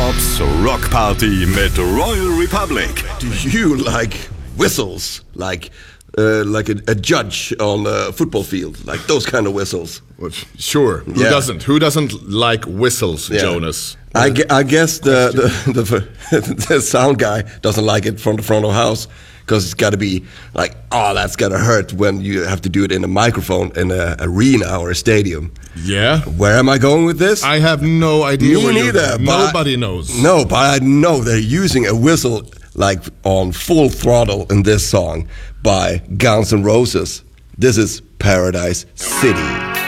Bobs Rockparty mit Royal Republic. Do you like whistles? Like a judge on a football field? Like those kind of whistles? Well, sure. Who doesn't? Who doesn't like whistles, Jonas? I guess the sound guy doesn't like it from the front of the house. Because it's got to be like, oh, that's got to hurt when you have to do it in a microphone in an arena or a stadium. Yeah? Where am I going with this? I have no idea. Me neither. Nobody knows. No, but I know they're using a whistle like on full throttle in this song by Guns N' Roses. This is Paradise City.